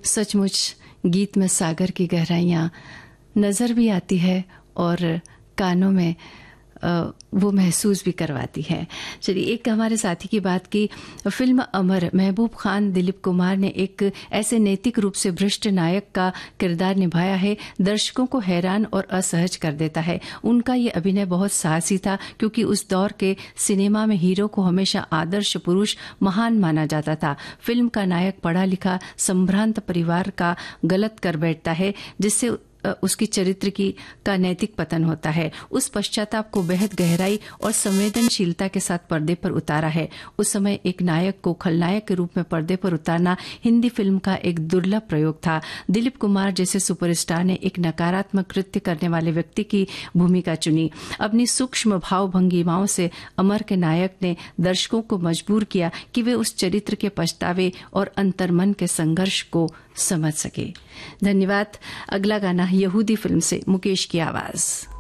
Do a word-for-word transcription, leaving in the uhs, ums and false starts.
सचमुच गीत में सागर की गहराइयाँ नज़र भी आती है और कानों में वो महसूस भी करवाती है। चलिए, एक हमारे साथी की बात की। फिल्म अमर महबूब खान दिलीप कुमार ने एक ऐसे नैतिक रूप से भ्रष्ट नायक का किरदार निभाया है, दर्शकों को हैरान और असहज कर देता है। उनका ये अभिनय बहुत साहसी था, क्योंकि उस दौर के सिनेमा में हीरो को हमेशा आदर्श पुरुष, महान माना जाता था। फिल्म का नायक पढ़ा लिखा संभ्रांत परिवार का गलत कर बैठता है, जिससे उसकी चरित्र की का नैतिक पतन होता है। उस पश्चाताप को बेहद गहराई और संवेदनशीलता के साथ पर्दे पर उतारा है। उस समय एक नायक को खलनायक के रूप में पर्दे पर उतारना हिंदी फिल्म का एक दुर्लभ प्रयोग था। दिलीप कुमार जैसे सुपरस्टार ने एक नकारात्मक कृत्य करने वाले व्यक्ति की भूमिका चुनी। अपनी सूक्ष्म भाव भंगिमाओं से अमर के नायक ने दर्शकों को मजबूर किया कि वे उस चरित्र के पछतावे और अंतर्मन के संघर्ष को समझ सके। धन्यवाद। अगला गाना यहूदी फिल्म से मुकेश की आवाज।